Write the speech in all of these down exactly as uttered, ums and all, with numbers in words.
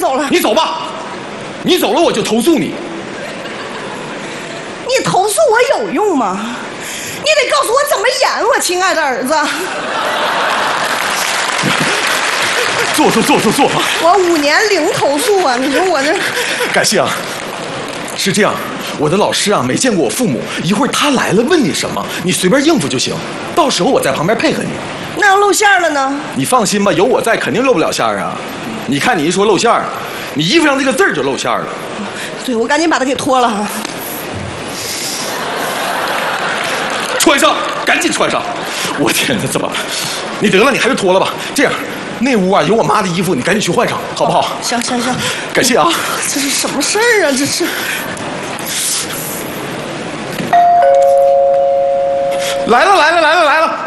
走了。 你走吧，你走了我就投诉你。 你投诉我有用吗？你得告诉我怎么演，我亲爱的儿子。 坐坐坐坐坐吧。 我五年零投诉啊！你说我这…… 感谢啊。是这样，我的老师啊没见过我父母，一会儿他来了问你什么，你随便应付就行，到时候我在旁边配合你。 那要露馅了呢？ 你放心吧，有我在肯定露不了馅儿啊。你看你一说露馅儿，你衣服上这个字儿就露馅儿了。 对，我赶紧把它给脱了。 穿上，赶紧穿上！我天哪，怎么办？你得了，你还是脱了吧。这样，那屋啊有我妈的衣服，你赶紧去换上，好不好？ 行行行， 感谢啊。 这是什么事儿啊？这是。 来了来了来了来了。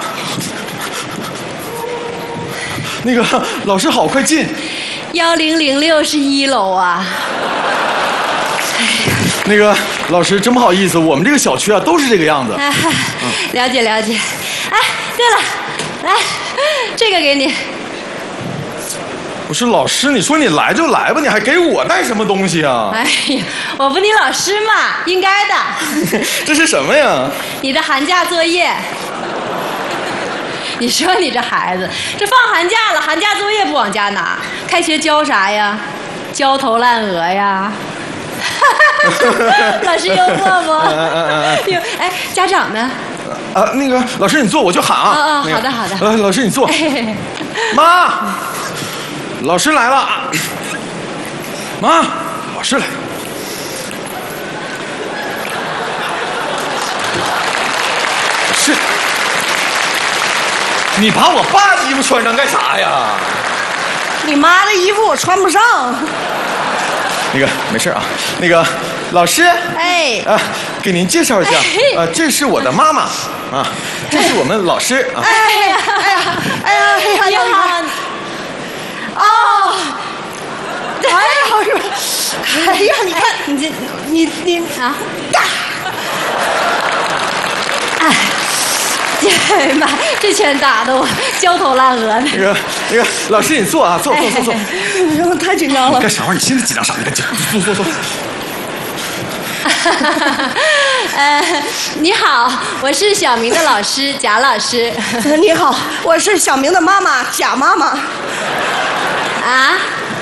那个老师好，快进。 幺零零六是一楼啊。 那个老师真不好意思，我们这个小区啊都是这个样子。 哎，了解了解。哎，对了，来，这个给你。 不是老师，你说你来就来吧，你还给我带什么东西啊？ 哎呀，我不你老师嘛，应该的。 这是什么呀？ 你的寒假作业。你说你这孩子，这放寒假了，寒假作业不往家拿，开学交啥呀？焦头烂额呀。老师幽默不？哟，哎，家长呢？ 啊，那个老师你坐，我就喊啊。 啊啊， 那个、 好的好的。 呃，老师你坐。 哎、 妈，老师来了。妈，老师来了。是。你把我爸的衣服穿上干啥呀？ 你妈的衣服我穿不上。 那个没事啊，那个老师， 哎， 啊，给您介绍一下，呃，这是我的妈妈，啊，这是我们老师啊。 哎呀，哎呀，哎呀，你好。哦， 哎呀，哎呀，你看你这你你啊，哎。哎呀妈，这拳打得我焦头烂额的。 那个那个老师，你坐啊，坐坐坐坐。 哎呀，太紧张了。 干啥玩意儿？你现在紧张啥？你赶紧坐坐坐。 呃，你好，我是小明的老师贾老师。 你好，我是小明的妈妈贾妈妈。 啊？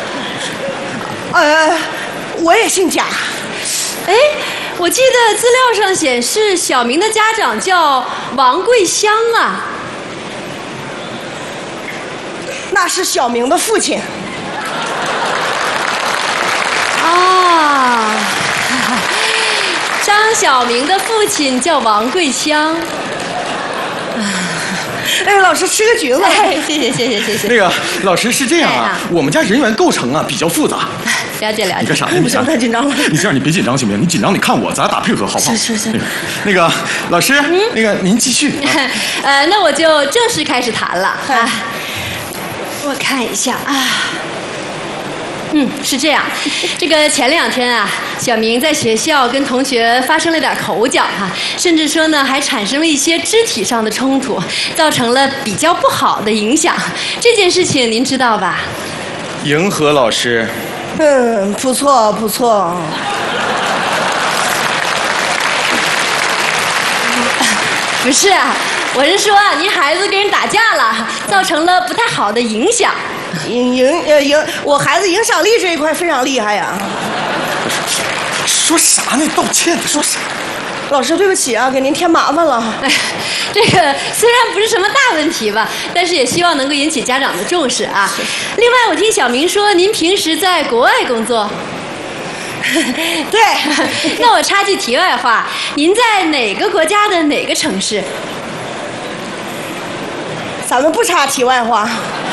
呃，我也姓贾。 哎。我记得资料上显示，小明的家长叫王桂香啊。 那是小明的父亲。 啊，张小明的父亲叫王桂香。 哎，老师吃个橘子。 哎，谢谢谢谢谢谢。 那个老师是这样啊，我们家人员构成啊比较复杂。 了解了解。 你干啥呢？ 不行，太紧张了。 你这样，你别紧张行不行？你紧张，你看我，咱俩打配合，好不好？ 是是是。 那个老师，嗯、那个您继续。啊、 呃，那我就正式开始谈了啊。我看一下啊。嗯，是这样，这个前两天啊，小明在学校跟同学发生了点口角哈、啊，甚至说呢还产生了一些肢体上的冲突，造成了比较不好的影响。这件事情您知道吧？ 迎合老师。 嗯，不错不错。 不是啊，我是说您孩子跟人打架了，造成了不太好的影响。 影影呃影，我孩子影响力这一块非常厉害呀。 说啥呢？道歉的说啥？ 老师，对不起啊，给您添麻烦了。 哎，这个虽然不是什么大问题吧，但是也希望能够引起家长的重视啊。另外，我听小明说您平时在国外工作。 对。 那我插句题外话，您在哪个国家的哪个城市？ 咱们不插题外话。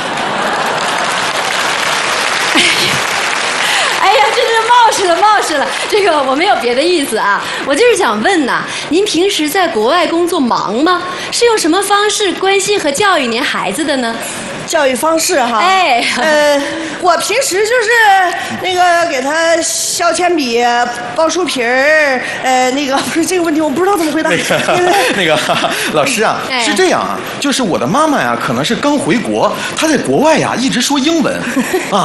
哎呀，真是冒失了，冒失了！这个我没有别的意思啊，我就是想问呐，您平时在国外工作忙吗？是用什么方式关心和教育您孩子的呢？ 教育方式哈， 哎， 呃，我平时就是那个给他削铅笔、包书皮儿，呃，那个不是这个问题，我不知道怎么回答。 那个那个老师啊， 哎、 是这样啊，就是我的妈妈呀，可能是刚回国，她在国外呀一直说英文啊，